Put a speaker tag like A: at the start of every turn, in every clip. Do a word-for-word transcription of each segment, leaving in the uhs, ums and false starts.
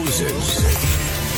A: Roses.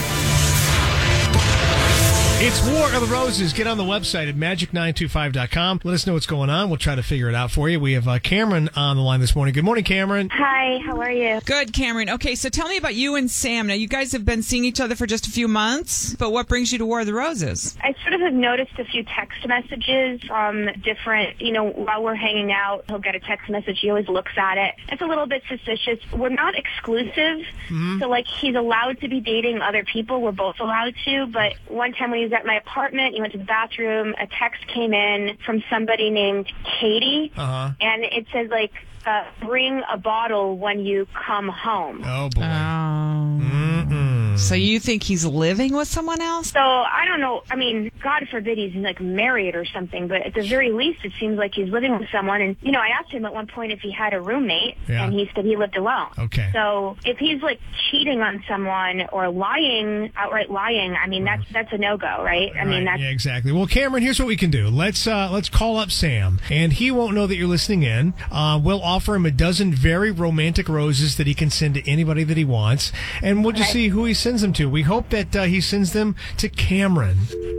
B: It's War of the Roses. Get on the website at magic nine two five dot com. Let us know what's going on. We'll try to figure it out for you. We have uh, Cameron on the line this morning. Good morning, Cameron.
C: Hi, how are you?
D: Good, Cameron. Okay, so tell me about you and Sam. Now, you guys have been seeing each other for just a few months, but what brings you to War of the Roses?
C: I sort of have noticed a few text messages from different, you know, while we're hanging out, he'll get a text message. He always looks at it. It's a little bit suspicious. We're not exclusive, mm-hmm. so, like, he's allowed to be dating other people. We're both allowed to, but one time when he was at my apartment, he went to the bathroom, a text came in from somebody named Katie,
B: uh-huh.
C: and it says, like, uh, bring a bottle when you come home.
B: Oh, boy.
D: Oh.
B: Mm-mm.
D: So you think he's living with someone else?
C: So, I don't know. I mean, God forbid he's, like, married or something, but at the very least, it seems like he's living with someone. And, you know, I asked him at one point if he had a roommate,
B: yeah.
C: and he said he lived alone.
B: Okay.
C: So, if he's, like, cheating on someone or lying, outright lying, I mean, that's that's a no-go, right? I mean,
B: right.
C: that's...
B: Yeah, exactly. Well, Cameron, here's what we can do. Let's uh, let's call up Sam, and he won't know that you're listening in. Uh, we'll offer him a dozen very romantic roses that he can send to anybody that he wants, and we'll just
C: Okay.
B: see who he sends them to. We hope that uh, he sends them to Cameron.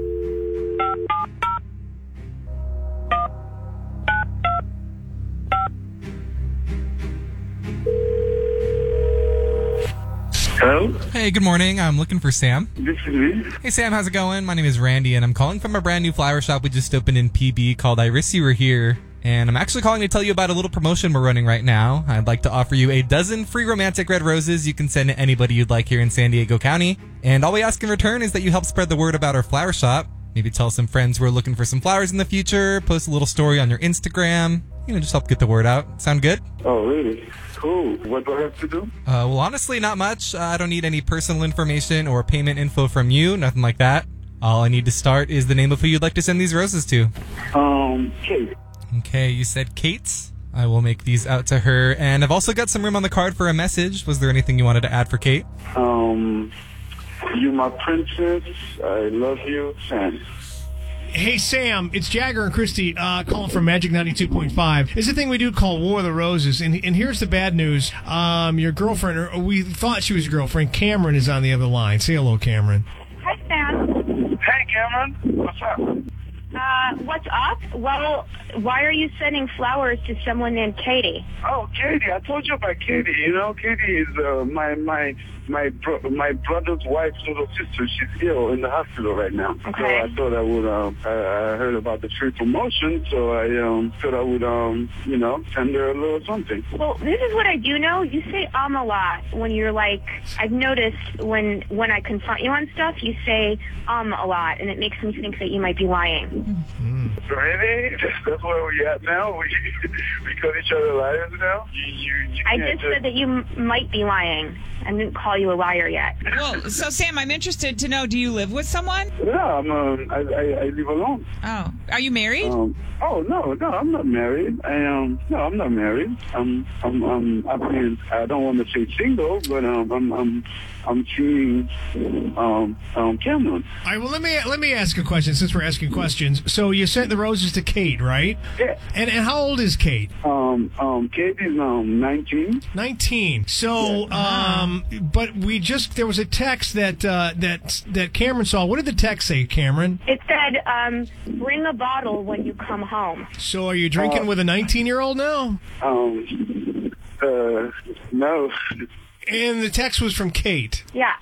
E: Hello?
F: Hey, good morning. I'm looking for Sam.
E: This is me.
F: Hey, Sam, how's it going? My name is Randy, and I'm calling from a brand new flower shop we just opened in P B called Iris You Were Here. And I'm actually calling to tell you about a little promotion we're running right now. I'd like to offer you a dozen free romantic red roses you can send to anybody you'd like here in San Diego County. And all we ask in return is that you help spread the word about our flower shop. Maybe tell some friends who are looking for some flowers in the future, post a little story on your Instagram. You know, just help get the word out. Sound good?
E: Oh, really? Cool. What do I have to do?
F: Uh, well, honestly, not much. Uh, I don't need any personal information or payment info from you, nothing like that. All I need to start is the name of who you'd like to send these roses to.
E: Um, Kate.
F: Okay, you said Kate. I will make these out to her. And I've also got some room on the card for a message. Was there anything you wanted to add for Kate?
E: Um, you my princess. I love you, Sam.
B: Hey, Sam, it's Jagger and Christy uh, calling from Magic ninety-two point five. It's a thing we do called War of the Roses, and, and here's the bad news. Um, your girlfriend, or we thought she was your girlfriend, Cameron, is on the other line. Say hello, Cameron.
C: Hi, Sam.
E: Hey, Cameron. What's up?
C: Uh, what's up? Well, why are you sending flowers to someone named Katie?
E: Oh, Katie. I told you about Katie. You know, Katie is uh, my my my bro- my brother's wife's little sister. She's ill in the hospital right now.
C: Okay.
E: So I thought I would. Um, I, I heard about the free promotion, so I um, thought I would, um, you know, send her a little something.
C: Well, this is what I do know. You say um a lot when you're like, I've noticed when when I confront you on stuff, you say um a lot, and it makes me think that you might be lying.
E: Really? That's where we at now? We we call each other liars now? You, you, you
C: I
E: can't
C: just said that you m- might be lying. I didn't call you a liar yet.
D: Well, so Sam, I'm interested to know, do you live with someone?
E: Yeah, I'm, um, I, I, I live alone.
D: Oh. Are you married?
E: Um, oh, no, no, I'm not married. I am, no, I'm not married. I'm, I'm, I'm, I mean, I don't want to say single, but um, I'm, I'm, I'm seeing um, um, Cameron.
B: All right, well, let me let me ask a question since we're asking questions. So you sent the roses to Kate, right?
E: Yeah.
B: And, and how old is Kate?
E: Um, um, Kate is um nineteen.
B: nineteen. So, um, but we just, there was a text that, uh, that, that Cameron saw. What did the text say, Cameron?
C: It said, um, bring a bottle when you come home.
B: So are you drinking
E: Uh,
B: with a nineteen-year-old now?
E: Um, uh, no.
B: And the text was from Kate.
C: Yeah.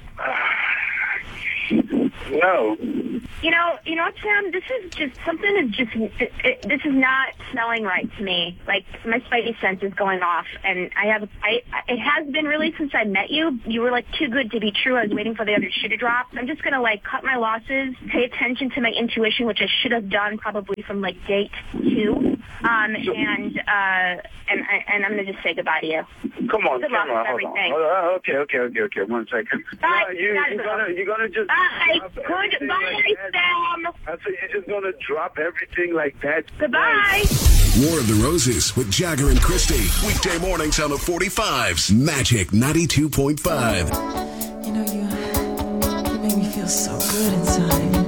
E: No.
C: You know, you know what, Sam? This is just, something is just, it, it, this is not smelling right to me. Like, my spidey sense is going off, and I have, I, it has been really since I met you. You were, like, too good to be true. I was waiting for the other shoe to drop. I'm just gonna, like, cut my losses, pay attention to my intuition, which I should have done probably from, like, date two. Um, and, uh, and, and I'm gonna just say goodbye to you.
E: Come on,
C: Good
E: come
C: luck
E: on,
C: with
E: hold
C: everything.
E: on. Uh, okay, okay, okay, okay. One second.
C: Bye.
E: Uh, you,
C: Gotta
E: you're
C: go.
E: gonna, you're gonna just.
C: Bye.
E: drop everything
C: Goodbye,
E: like that?
C: Sam.
E: I said you're just gonna drop everything like that.
C: Goodbye.
A: War of the Roses with Jagger and Christy. Weekday mornings on the forty-fives. Magic ninety-two point five.
G: You know, you, you make me feel so good inside.